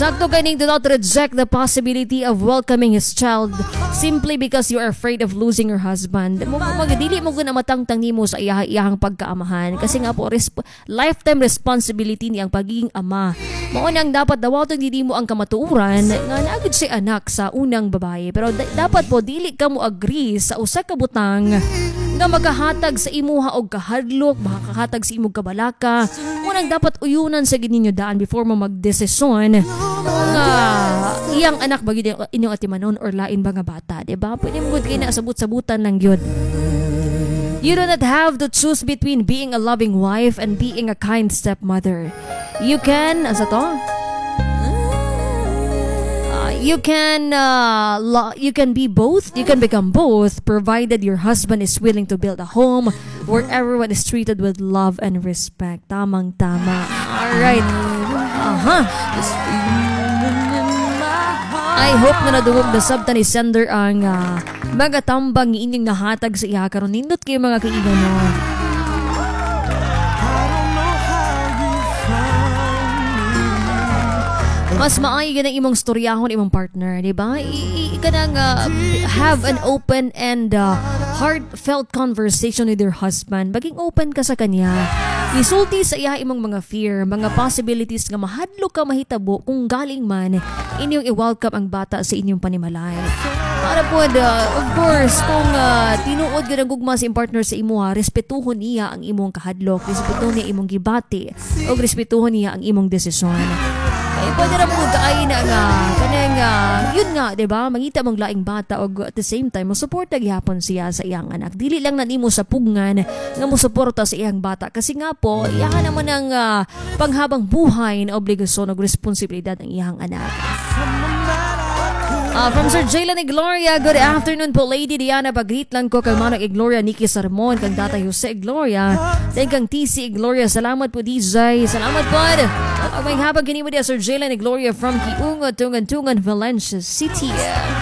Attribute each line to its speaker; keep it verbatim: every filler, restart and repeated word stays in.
Speaker 1: Sakto kaning do not reject the possibility of welcoming his child simply because you are afraid of losing your husband. Mo magadili mo gud na matangtang nimo sa iyahang pagkaamahan kasi nga po resp- lifetime responsibility ni ang pagiging ama. Mao nang dapat daw to hindi mo ang kamatuuran nga naagid si anak sa unang babae. Pero da- dapat po dili ka mo agree sa usa ka butang nga magahatag sa imuha og kahadlok, makakahatag sa imong kabalaka. Unang dapat uyunan sa gininyo daan before mo magdesisyon nga iyang anak ba gid inyong atimanon or lain ba nga bata, di ba? Pwede mo gud kay na sabut-sabutan lang gyud. You do not have to choose between being a loving wife and being a kind stepmother. You can, asa to? You can uh, lo- you can be both. You can become both provided your husband is willing to build a home where everyone is treated with love and respect. Tamang tama. All right. Aha. I hope na naduwag na sabta ni sender ang uh, mga tambang inyong nahatag sa iya karon nindot kay mga kaibigan mo. Mas maayo ganang imong storyahon imong partner, di ba? Kanang uh, have an open and uh, heartfelt conversation with your husband. Baging open ka sa kanya. Isulti sa iya imong mga fear, mga possibilities nga mahadlok ka mahitabo kung galing man inyong i-welcome ang bata sa inyong panimalay. Para po, uh, of course, kung uh, tinuod ka ng gugma sa partner sa imo, ha, respetuhon niya ang imong kahadlok, respetuhon niya imong gibati, o respetuhon niya ang imong desisyon. Eh, pwede na po kaay na nga, kanang, uh, yun nga, diba? Mangita mong laing bata o at the same time, musuporta gihapon siya sa iyang anak. Dili lang na nimo sa pugngan nga musuporta sa iyang bata. Kasi nga po, iyahan naman ang uh, panghabang buhay na obligasyon o responsibilidad ng iyang anak. Uh, from Sir Jaylan Igloria, good afternoon po Lady Diana. Pag-greet lang ko kay Manang Igloria, Nikki Sarmon, kang Tata Jose Igloria, then kang T C Igloria. Salamat po D J. Salamat po. Ang may habang ganito dia Sir Jaylan Igloria from Kiungo, Tungan Tungan, Valencia City.